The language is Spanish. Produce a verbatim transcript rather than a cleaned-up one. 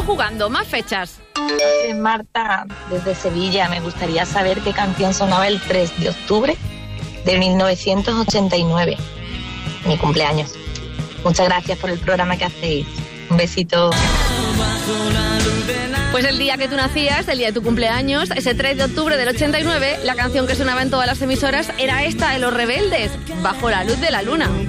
jugando. Más fechas. Soy Marta, desde Sevilla. Me gustaría saber qué canción sonaba el tres de octubre de mil novecientos ochenta y nueve, mi cumpleaños. Muchas gracias por el programa que hacéis. Un besito. Pues el día que tú nacías, el día de tu cumpleaños, ese tres de octubre del ochenta y nueve, la canción que sonaba en todas las emisoras era esta de Los Rebeldes, Bajo la luz de la luna.